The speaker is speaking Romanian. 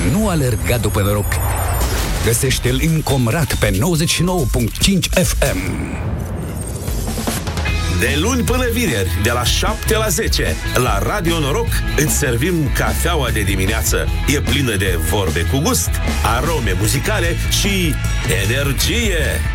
nu alerga după noroc. Găsește-l Incomrat pe 99.5 FM. De luni până vineri, de la 7 la 10, la Radio Noroc, îți servim cafeaua de dimineață. E plină de vorbe cu gust, arome muzicale și energie.